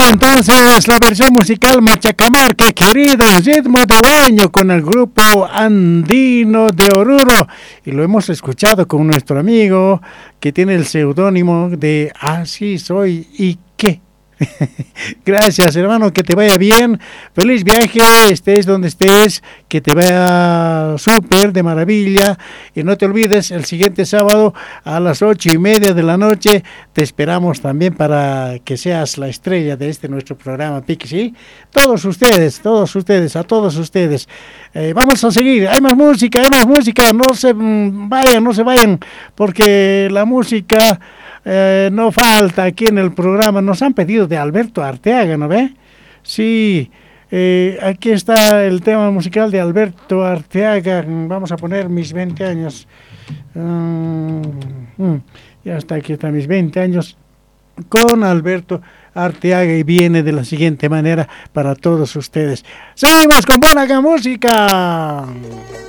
Entonces la versión musical Machacamar, que querido, el ritmo de baño con el grupo andino de Oruro, y lo hemos escuchado con nuestro amigo que tiene el seudónimo de Así Soy y qué. Gracias, hermano, que te vaya bien, feliz viaje, estés donde estés, que te vaya súper de maravilla, y no te olvides, el siguiente sábado a las 8:30 de la noche te esperamos también para que seas la estrella de este nuestro programa, Piqui, ¿sí? Todos ustedes, a todos ustedes. Vamos a seguir, hay más música, no se vayan, porque la música no falta aquí en el programa. Nos han pedido de Alberto Arteaga, ¿no ve? Sí, aquí está el tema musical de Alberto Arteaga. Vamos a poner mis 20 años. Ya está, aquí están mis 20 años con Alberto Arteaga, y viene de la siguiente manera para todos ustedes. Seguimos con buena música.